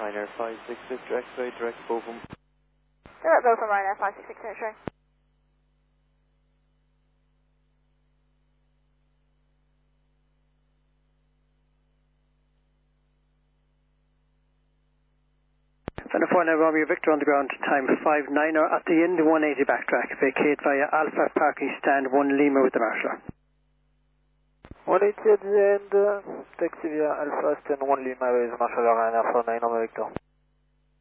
Ryanair 566, direct way, direct Bovum. Direct Bovum, Ryanair 566, X-ray. Center 49 Romeo Victor on the ground, time 59er at the end 180 backtrack, vacate via Alpha parking stand 1 Lima with the marshaller. 180 at the end, taxi via Alpha stand 1 Lima with marshaller Ryanair 49 Romeo Victor.